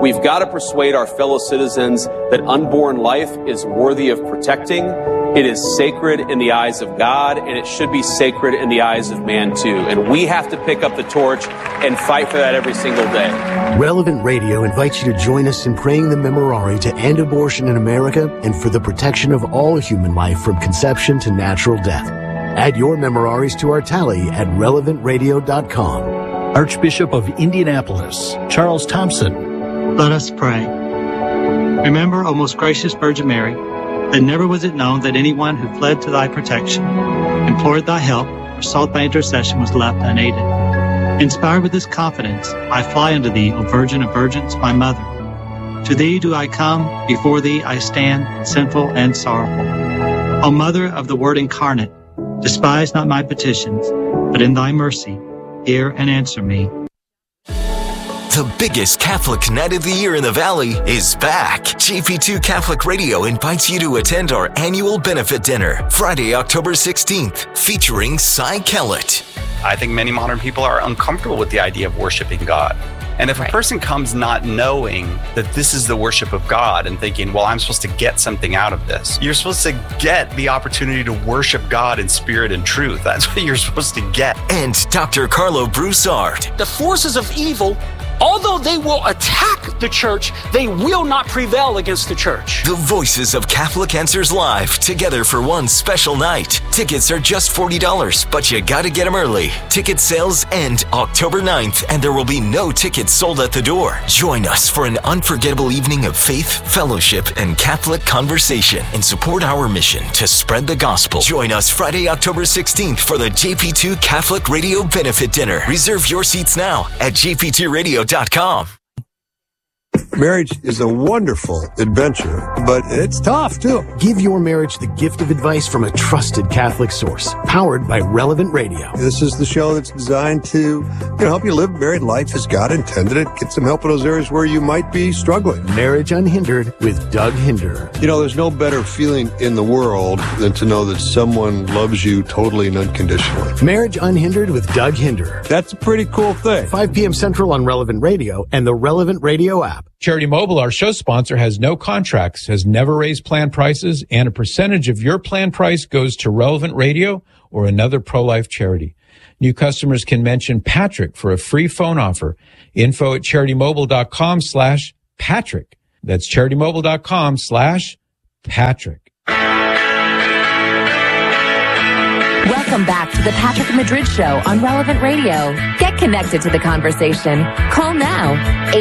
We've got to persuade our fellow citizens that unborn life is worthy of protecting. It is sacred in the eyes of God, and it should be sacred in the eyes of man, too. And we have to pick up the torch and fight for that every single day. Relevant Radio invites you to join us in praying the Memorare to end abortion in America and for the protection of all human life from conception to natural death. Add your Memoraries to our tally at relevantradio.com. Archbishop of Indianapolis, Charles Thompson. Let us pray. Remember, O most gracious Virgin Mary, that never was it known that anyone who fled to thy protection, implored thy help, or sought thy intercession was left unaided. Inspired with this confidence, I fly unto thee, O Virgin of Virgins, my mother. To thee do I come, before thee I stand, sinful and sorrowful. O Mother of the Word incarnate, despise not my petitions, but in thy mercy, hear and answer me. The biggest Catholic night of the year in the Valley is back. JP2 Catholic Radio invites you to attend our annual benefit dinner, Friday, October 16th, featuring Cy Kellett. I think many modern people are uncomfortable with the idea of worshiping God. And if a person comes not knowing that this is the worship of God and thinking, well, I'm supposed to get something out of this, you're supposed to get the opportunity to worship God in spirit and truth. That's what you're supposed to get. And Dr. Carlo Broussard. The forces of evil, although they will attack the church, they will not prevail against the church. The voices of Catholic Answers Live, together for one special night. Tickets are just $40, but you gotta get them early. Ticket sales end October 9th, and there will be no tickets sold at the door. Join us for an unforgettable evening of faith, fellowship, and Catholic conversation, and support our mission to spread the gospel. Join us Friday, October 16th for the JP2 Catholic Radio Benefit Dinner. Reserve your seats now at jp2radio.com. Marriage is a wonderful adventure, but it's tough, too. Give your marriage the gift of advice from a trusted Catholic source, powered by Relevant Radio. This is the show that's designed to help you live married life as God intended it. Get some help in those areas where you might be struggling. Marriage Unhindered with Doug Hinder. There's no better feeling in the world than to know that someone loves you totally and unconditionally. Marriage Unhindered with Doug Hinder. That's a pretty cool thing. 5 p.m. Central on Relevant Radio and the Relevant Radio app. Charity Mobile, our show sponsor, has no contracts, has never raised plan prices, and a percentage of your plan price goes to Relevant Radio or another pro-life charity. New customers can mention Patrick for a free phone offer. Info at CharityMobile.com/Patrick. That's CharityMobile.com/Patrick. Welcome back to the Patrick Madrid Show on Relevant Radio. Get connected to the conversation. Call now,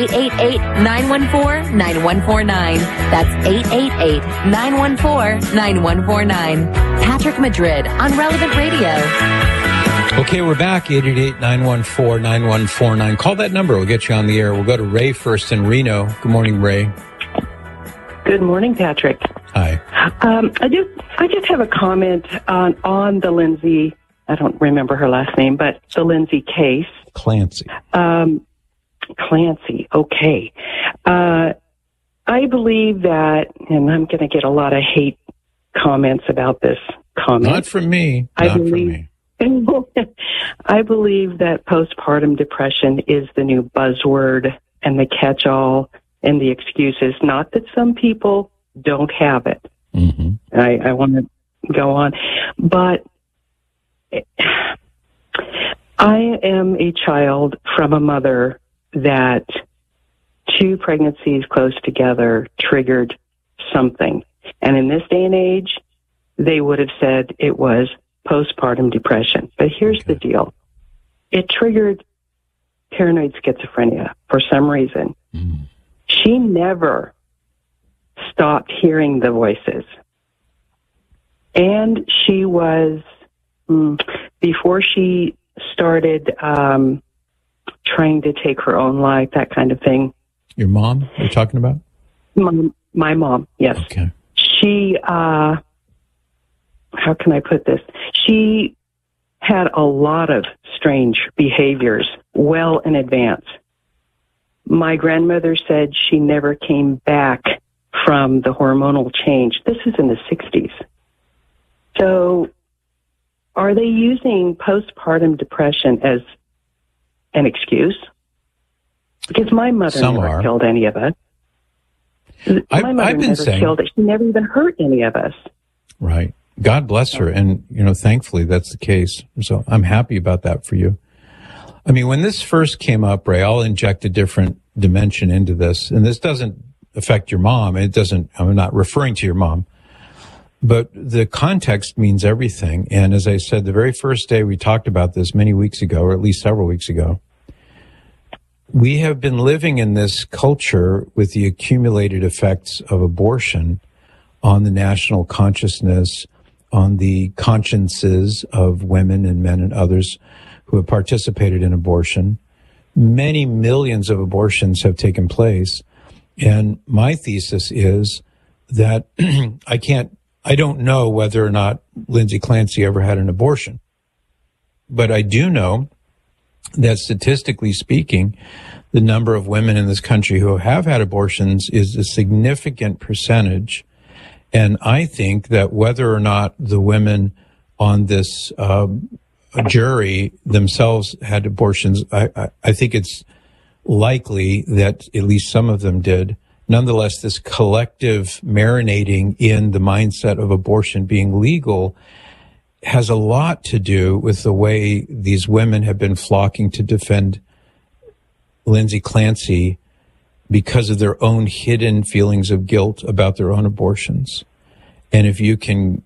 888-914-9149. That's 888-914-9149. Patrick Madrid on Relevant Radio. Okay, we're back, 888-914-9149. Call that number. We'll get you on the air. We'll go to Ray first in Reno. Good morning, Ray. Good morning, Patrick. Hi. I just have a comment on the Lindsay, I don't remember her last name, but the Lindsay case. Clancy. Clancy, okay. I believe that, and I'm going to get a lot of hate comments about this comment. Not from me. I believe that postpartum depression is the new buzzword and the catch-all and the excuses. Not that some people don't have it. Mm-hmm. I want to go on. But I am a child from a mother that 2 pregnancies close together triggered something. And in this day and age, they would have said it was postpartum depression. But here's the deal. It triggered paranoid schizophrenia for some reason. Mm. She never stopped hearing the voices. And she was, before she started trying to take her own life, that kind of thing. Your mom you're talking about? My mom, yes. Okay. She, how can I put this? She had a lot of strange behaviors well in advance. My grandmother said she never came back from the hormonal change. This is in the 60s. So are they using postpartum depression as an excuse? Because my mother never killed any of us. My mother never killed us. She never even hurt any of us. Right. God bless her. And, thankfully that's the case. So I'm happy about that for you. I mean, when this first came up, Ray, I'll inject a different dimension into this. And this doesn't affect your mom. I'm not referring to your mom. But the context means everything. And as I said, the very first day we talked about this many weeks ago, or at least several weeks ago, we have been living in this culture with the accumulated effects of abortion on the national consciousness, on the consciences of women and men and others who have participated in abortion. Many millions of abortions have taken place. And my thesis is that I don't know whether or not Lindsay Clancy ever had an abortion, but I do know that statistically speaking, the number of women in this country who have had abortions is a significant percentage. And I think that whether or not the women on this jury themselves had abortions, I think it's likely that at least some of them did. Nonetheless, this collective marinating in the mindset of abortion being legal has a lot to do with the way these women have been flocking to defend Lindsay Clancy because of their own hidden feelings of guilt about their own abortions. And if you can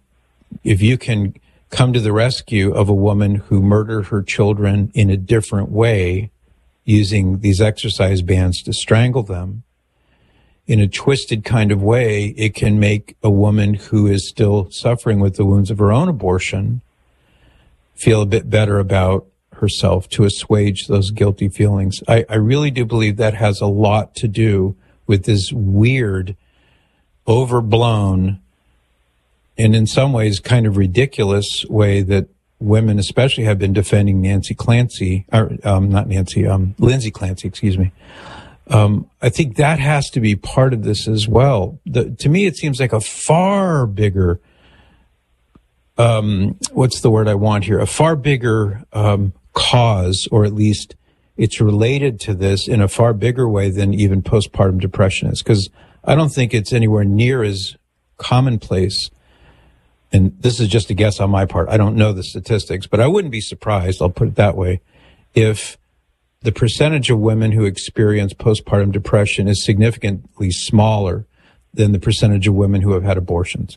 come to the rescue of a woman who murdered her children in a different way, using these exercise bands to strangle them, in a twisted kind of way, it can make a woman who is still suffering with the wounds of her own abortion feel a bit better about herself, to assuage those guilty feelings. I really do believe that has a lot to do with this weird, overblown, and in some ways kind of ridiculous way that women especially have been defending Lindsay Clancy, excuse me. I think that has to be part of this as well. To me, it seems like a far bigger, what's the word I want here? A far bigger cause, or at least it's related to this in a far bigger way than even postpartum depression is. Because I don't think it's anywhere near as commonplace. And this is just a guess on my part. I don't know the statistics, but I wouldn't be surprised, I'll put it that way, if the percentage of women who experience postpartum depression is significantly smaller than the percentage of women who have had abortions.